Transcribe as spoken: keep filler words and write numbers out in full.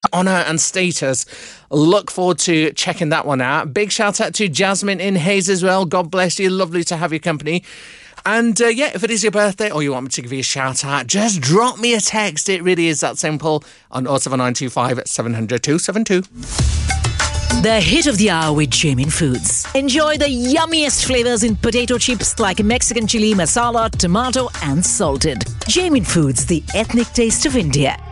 honour and status. Look forward to checking that one out. Big shout out to Jasmine in Hayes as well. God bless you. Lovely to have your company. And uh, yeah, if it is your birthday or you want me to give you a shout out, just drop me a text. It really is that simple on oh seven nine two five seven hundred two seven two. The hit of the hour with Jamin Foods. Enjoy the yummiest flavours in potato chips like Mexican chili, masala, tomato and salted. Jamin Foods, the ethnic taste of India.